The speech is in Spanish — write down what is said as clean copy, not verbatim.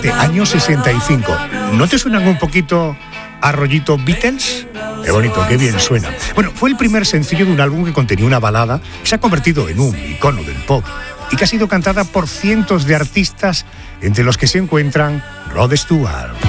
de año 65. ¿No te suenan un poquito a rollito Beatles? Qué bonito, qué bien suena. Bueno, fue el primer sencillo de un álbum que contenía una balada que se ha convertido en un icono del pop y que ha sido cantada por cientos de artistas, entre los que se encuentran Rod Stewart.